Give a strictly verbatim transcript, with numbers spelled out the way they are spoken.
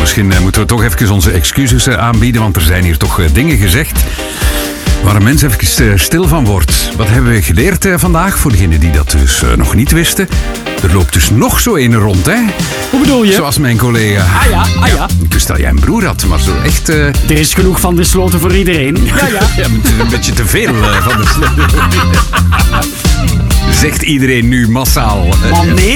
misschien uh, moeten we toch even onze excuses uh, aanbieden, want er zijn hier toch uh, dingen gezegd waar een mens even uh, stil van wordt. Wat hebben we geleerd uh, vandaag, voor degenen die dat dus uh, nog niet wisten? Er loopt dus nog zo een rond, hè? Hoe bedoel je? Zoals mijn collega. Ah ja, ah ja. ja ik wist dat jij een broer had, maar zo echt... Uh... Er is genoeg van de sloten voor iedereen. Ja, ja. ja, het is een beetje te veel uh, van de sloten. Zegt iedereen nu massaal. Uh, Man, nee.